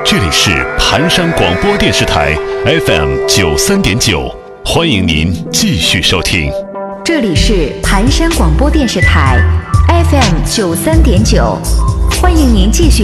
这里是盘山广播电视台 FM93.9，欢迎您继续收听。 这里是盘山广播电视台 FM93.9，欢迎您继续